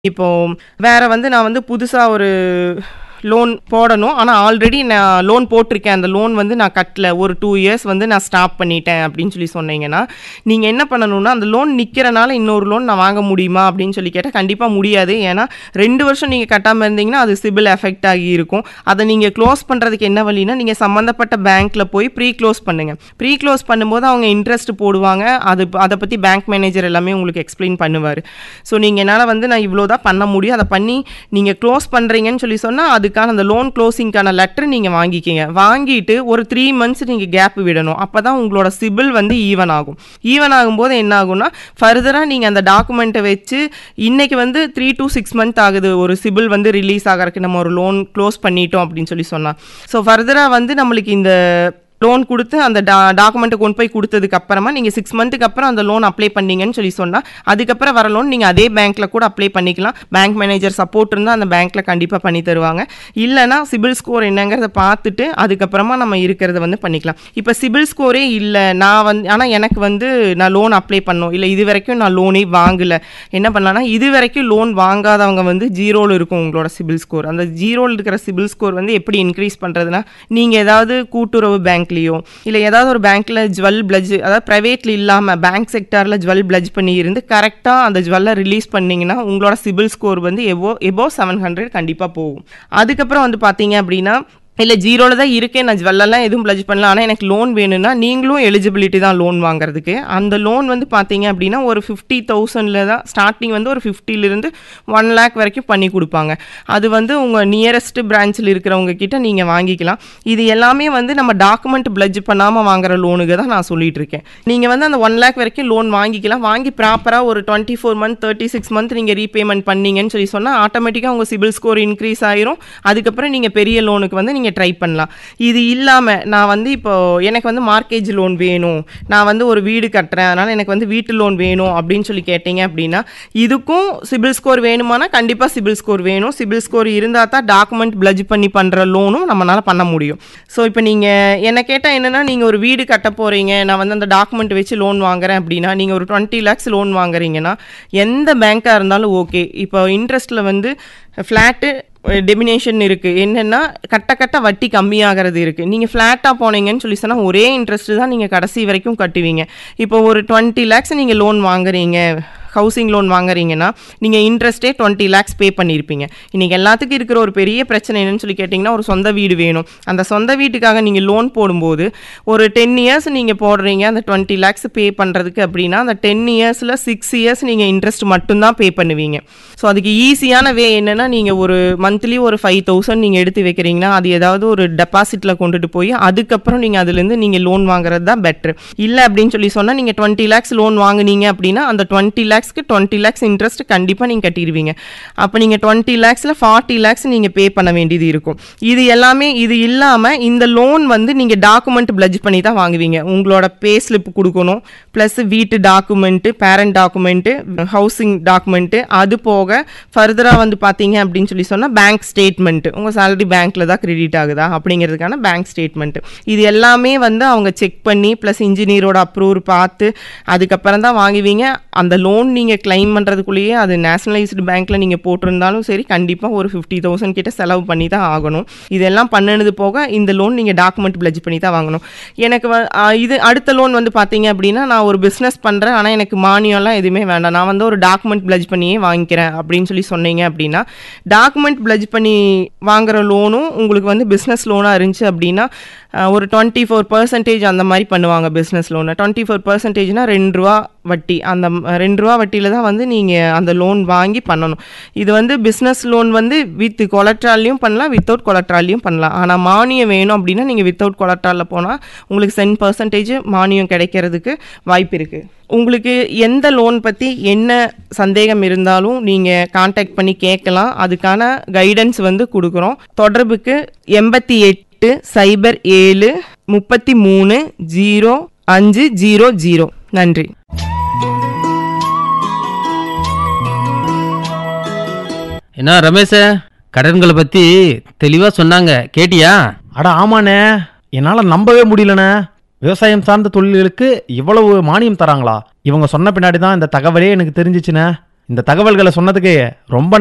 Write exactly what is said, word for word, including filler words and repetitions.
இப்போ வேற வந்து நான் வந்து புதுசா ஒரு லோன் போடணும். ஆனால் ஆல்ரெடி நான் லோன் போட்டிருக்கேன். அந்த லோன் வந்து நான் கட்டல. ஒரு டூ இயர்ஸ் வந்து நான் ஸ்டாப் பண்ணிட்டேன் அப்படின்னு சொல்லி சொன்னீங்கன்னா, நீங்கள் என்ன பண்ணணும்னா, அந்த லோன் நிற்கிறனால இன்னொரு லோன் நான் வாங்க முடியுமா அப்படின்னு சொல்லி கேட்டால் கண்டிப்பாக முடியாது. ஏன்னா ரெண்டு வருஷம் நீங்கள் கட்டாமல் இருந்தீங்கன்னா அது சிபில் எஃபெக்ட் ஆகி இருக்கும். அதை நீங்கள் க்ளோஸ் பண்ணுறதுக்கு என்ன வழின்னா, நீங்கள் சம்மந்தப்பட்ட பேங்க்கில் போய் ப்ரீ க்ளோஸ் பண்ணுங்கள். ப்ரீ க்ளோஸ் பண்ணும்போது அவங்க இன்ட்ரெஸ்ட் போடுவாங்க. அது அதை பற்றி பேங்க் மேனேஜர் எல்லாமே உங்களுக்கு எக்ஸ்பிளைன் பண்ணுவார். ஸோ நீங்கள் என்னால் வந்து நான் இவ்வளோ தான் பண்ண முடியும், அதை பண்ணி நீங்கள் க்ளோஸ் பண்ணுறீங்கன்னு சொல்லி சொன்னால் அது அந்த லோன் க்ளோசிங்கான லெட்டர் நீங்க வாங்கிக்கிங்க. வாங்கிட்டு ஒரு த்ரீ மந்த்ஸ் நீங்க கேப் விடணும். அப்பதான் உங்களோட சிபில் வந்து ஈவன் ஆகும். ஈவன் ஆகும்போது என்ன ஆகும்னா, ஃபர்தரா நீங்க அந்த டாக்குமெண்ட்டை வச்சு இன்னைக்கு வந்து த்ரீ டு சிக்ஸ் மந்த் ஆகுது ஒரு சிபில் வந்து ரிலீஸ் ஆகிறதுக்கு, நம்ம ஒரு லோன் க்ளோஸ் பண்ணிட்டோம் அப்படின்னு சொல்லி சொன்னா. ஸோ ஃபர்தரா வந்து நம்மளுக்கு இந்த லோன் கொடுத்து அந்த டா டாக்குமெண்ட்டை கொண்டு போய் கொடுத்ததுக்கு அப்புறமா நீங்கள் சிக்ஸ் மந்த்துக்கு அப்புறம் அந்த லோன் அப்ளை பண்ணீங்கன்னு சொல்லி சொன்னால், அதுக்கப்புறம் வர லோன் நீங்கள் அதே பேங்க்கில் கூட அப்ளை பண்ணிக்கலாம். பேங்க் மேனேஜர் சப்போர்ட் இருந்தால் அந்த பேங்க்கில் கண்டிப்பாக பண்ணி தருவாங்க. இல்லைனா சிபில் ஸ்கோர் என்னங்கிறத பார்த்துட்டு அதுக்கப்புறமா நம்ம இருக்கிறத வந்து பண்ணிக்கலாம். இப்போ சிபில் ஸ்கோரே இல்லை, நான் வந்து ஆனால் எனக்கு வந்து நான் லோன் அப்ளை பண்ணோம், இல்லை இது வரைக்கும் நான் லோனே வாங்கலை, என்ன பண்ணலான்னா, இது வரைக்கும் லோன் வாங்காதவங்க வந்து ஜீரோவில் இருக்கும் உங்களோட சிபில் ஸ்கோர். அந்த ஜீரோவில் இருக்கிற சிபில் ஸ்கோர் வந்து எப்படி இன்க்ரீஸ் பண்ணுறதுனா, நீங்கள் ஏதாவது கூட்டுறவு பேங்க் இல்லை ஏதாவது ஒரு பேங்க்ல ஜுவல் பிளட்ஜ், அதாவது பிரைவேட்ல இல்லாம பேங்க் செக்டார்ல ஜுவல் பிளட்ஜ் பண்ணி இருந்து கரெக்டா அந்த ஜுவல்லை ரிலீஸ் பண்ணீங்கன்னா உங்களோட சிபில் ஸ்கோர் வந்து எபோ எபோ செவன் ஹண்ட்ரட் கண்டிப்பா போகும். அதுக்கப்புறம் வந்து பாத்தீங்க அப்படின்னா, இல்லை ஜீரோவில் தான் இருக்கேன், நான் ஜுவல்லெல்லாம் எதுவும் பிளட்ஜ் பண்ணல, ஆனால் எனக்கு லோன் வேணும்னா நீங்களும் எலிஜிபிலிட்டி தான் லோன் வாங்குறதுக்கு. அந்த லோன் வந்து பார்த்தீங்க அப்படின்னா ஒரு ஃபிஃப்டி தௌசண்டில் தான் ஸ்டார்டிங், வந்து ஒரு ஃபிஃப்டிலிருந்து ஒன் லேக் வரைக்கும் பண்ணி கொடுப்பாங்க. அது வந்து உங்கள் நியரஸ்ட் பிரான்ச்சில் இருக்கிறவங்க கிட்ட நீங்கள் வாங்கிக்கலாம். இது எல்லாமே வந்து நம்ம டாக்குமெண்ட் பிளட்ஜ் பண்ணாமல் வாங்குற லோனுக்கு தான் நான் சொல்லிட்டு இருக்கேன். நீங்கள் வந்து அந்த ஒன் லேக் வரைக்கும் லோன் வாங்கிக்கலாம். வாங்கி ப்ராப்பராக ஒரு twenty four month thirty six month நீங்கள் ரீபேமெண்ட் பண்ணீங்கன்னு சொல்லி சொன்னால் ஆட்டோமேட்டிக்காக உங்கள் சிபில் ஸ்கோர் இன்க்ரீஸ் ஆயிரும். அதுக்கப்புறம் நீங்கள் பெரிய லோனுக்கு வந்து நீங்கள் ட்ரை பண்ணலாம். இது இல்லாமல் நான் வந்து இப்போ எனக்கு வந்து மார்க்கேஜ் லோன் வேணும், நான் வந்து ஒரு வீடு கட்டுறேன், அதனால் எனக்கு வந்து வீட்டு லோன் வேணும் அப்படின்னு சொல்லி கேட்டீங்க அப்படின்னா, இதுக்கும் சிபில் ஸ்கோர் வேணுமானா கண்டிப்பாக சிபில் ஸ்கோர் வேணும். சிபில் ஸ்கோர் இருந்தால் தான் டாக்குமெண்ட் பிளட்ஜ் பண்ணி பண்ணுற லோனும் நம்மளால் பண்ண முடியும். ஸோ இப்போ நீங்கள் என்ன கேட்டால் என்னென்னா, நீங்கள் ஒரு வீடு கட்ட போகிறீங்க, நான் வந்து அந்த டாக்குமெண்ட் வச்சு லோன் வாங்குறேன் அப்படின்னா, நீங்கள் ஒரு டுவெண்ட்டி லேக்ஸ் லோன் வாங்குறீங்கன்னா எந்த பேங்காக இருந்தாலும் ஓகே. இப்போ இன்ட்ரெஸ்ட்டில் வந்து ஃப்ளாட்டு டெமினேஷன் இருக்குது, என்னென்னா கட்ட கட்ட வட்டி கம்மியாகிறது இருக்குது. நீங்கள் ஃப்ளாட்டாக போனீங்கன்னு சொல்லி சொன்னால் ஒரே இன்ட்ரெஸ்ட்டு தான் நீங்கள் கடைசி வரைக்கும் கட்டுவீங்க. இப்போ ஒரு டுவெண்ட்டி லேக்ஸ் நீங்கள் லோன் வாங்குறீங்க, ஹவுசிங் லோன் வாங்குறீங்கன்னா நீங்கள் இன்ட்ரெஸ்ட்டே டுவெண்ட்டி லேக்ஸ் பே பண்ணியிருப்பீங்க. இன்றைக்கி எல்லாத்துக்கும் இருக்கிற ஒரு பெரிய பிரச்சனை என்னன்னு சொல்லி கேட்டிங்கன்னா, ஒரு சொந்த வீடு வேணும். அந்த சொந்த வீட்டுக்காக நீங்கள் லோன் போடும்போது ஒரு டென் இயர்ஸ் நீங்கள் போடுறீங்க அந்த டுவெண்ட்டி லேக்ஸ் பே பண்ணுறதுக்கு அப்படின்னா, அந்த டென் இயர்ஸில் சிக்ஸ் இயர்ஸ் நீங்கள் இன்ட்ரெஸ்ட் மட்டும்தான் பே பண்ணுவீங்க. ஸோ அதுக்கு ஈஸியான வே என்னென்னா, நீங்கள் ஒரு மந்த்லி ஒரு ஃபைவ் தௌசண்ட் நீங்கள் எடுத்து வைக்கிறீங்கன்னா அது ஏதாவது ஒரு டெபாசிட்டில் கொண்டுட்டு போய் அதுக்கப்புறம் நீங்கள் அதுலேருந்து நீங்கள் லோன் வாங்குறது தான் பெட்ரு. இல்லை அப்படின்னு சொல்லி சொன்னால், நீங்கள் டுவெண்ட்டி லேக்ஸ் லோன் வாங்குனீங்க அப்படின்னா அந்த twenty lakhs twenty lakhs interest கண்டிப்பாக நீங்கள் கட்டிடுவீங்க. அப்போ நீங்கள் டுவெண்ட்டி லேக்ஸில் ஃபார்ட்டி லேக்ஸ் நீங்கள் பே பண்ண வேண்டியது இருக்கும். இது எல்லாமே இது இல்லாமல் இந்த லோன் வந்து நீங்கள் டாக்குமெண்ட் பிளட்ஜ் பண்ணி தான் வாங்குவீங்க. உங்களோட பே ஸ்லிப் கொடுக்கணும், ப்ளஸ் வீட்டு document, parent document, housing document, அது போக ஃபர்தராக வந்து பார்த்தீங்க அப்படின்னு சொல்லி சொன்னால் பேங்க் ஸ்டேட்மெண்ட்டு, உங்கள் சேலரி பேங்க்கில் தான் கிரெடிட் ஆகுதா அப்படிங்கிறதுக்கான பேங்க் ஸ்டேட்மெண்ட்டு, இது எல்லாமே வந்து அவங்க செக் பண்ணி ப்ளஸ் இன்ஜினியரோட அப்ரூவல் பார்த்து அதுக்கப்புறம் தான் வாங்குவீங்க. அந்த லோன் நீங்கள் கிளைம் பண்ணுறதுக்குள்ளேயே அது நேஷனலைஸ்டு பேங்க்கில் நீங்கள் போட்டிருந்தாலும் சரி, கண்டிப்பாக ஒரு ஃபிஃப்டி தௌசண்ட் கிட்ட செலவு பண்ணி தான் ஆகணும். இதெல்லாம் பண்ணினது போக இந்த லோன் நீங்கள் டாக்குமெண்ட் பிளட்ஜ் பண்ணி தான் வாங்கணும். எனக்கு இது அடுத்த லோன் வந்து பார்த்தீங்க அப்படின்னா, நான் ஒரு பிஸ்னஸ் பண்ணுறேன், ஆனால் எனக்கு மானியம்லாம் எதுவுமே வேண்டாம், நான் வந்து ஒரு டாக்குமெண்ட் பிளட்ஜ் பண்ணியே வாங்கிக்கிறேன் அப்படின்னு சொல்லி சொன்னீங்க அப்படின்னா, டாக்குமெண்ட் பிளட்ஜ் பண்ணி வாங்குற லோனும் உங்களுக்கு வந்து பிஸ்னஸ் லோனாக இருந்துச்சு அப்படின்னா ஒரு டுவெண்ட்டி ஃபோர் பர்சன்டேஜ் அந்த மாதிரி பண்ணுவாங்க பிஸ்னஸ் லோனை. டுவெண்ட்டி ஃபோர் பர்சன்டேஜ்னா ரெண்டு ரூபா வட்டி, அந்த ரெண்டு ரூபா வட்டியில் தான் வந்து நீங்கள் அந்த லோன் வாங்கி பண்ணணும். இது வந்து பிஸ்னஸ் லோன் வந்து வித் கொலட்ராலையும் பண்ணலாம், வித்தவுட் கொலட்ராலையும் பண்ணலாம். ஆனால் மானியம் வேணும் அப்படின்னா நீங்கள் வித்தவுட் கொலட்ராலில் போனால் உங்களுக்கு டென் பர்சன்டேஜ் மானியம் கிடைக்கிறதுக்கு வாய்ப்பு இருக்குது. உங்களுக்கு எந்த லோன் பற்றி என்ன சந்தேகம் இருந்தாலும் நீங்கள் கான்டாக்ட் பண்ணி கேட்கலாம். அதுக்கான கைடன்ஸ் வந்து கொடுக்குறோம். தொடர்புக்கு எண்பத்தி எட்டு சைபர் ஏழு முப்பத்தி மூணு ஜீரோ அஞ்சு ஜீரோ ஜீரோ. நன்றி. என்ன ரமேஷ, கடன்களை பற்றி தெளிவாக சொன்னாங்க, கேட்டியா? அட ஆமாண்ணே, என்னால் நம்பவே முடியலண்ணே. விவசாயம் சார்ந்த தொழில்களுக்கு இவ்வளவு மானியம் தராங்களா? இவங்க சொன்ன பின்னாடி தான் இந்த தகவலே எனக்கு தெரிஞ்சிச்சுண்ணே. இந்த தகவல்களை சொன்னதுக்கு ரொம்ப